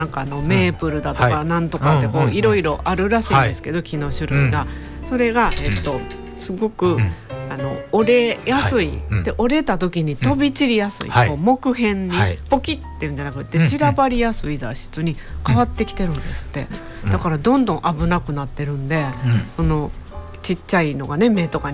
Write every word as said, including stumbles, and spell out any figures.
なんかあのメープルだとかなんとかってこういろいろあるらしいんですけど、木の種類が、それがえっとすごくあの折れやすい、で折れた時に飛び散りやすい、こう木片にポキッっていうんじゃなくて散らばりやすい材質に変わってきてるんですって。だからどんどん危なくなってるんで、そのちっちゃいのがね目とかに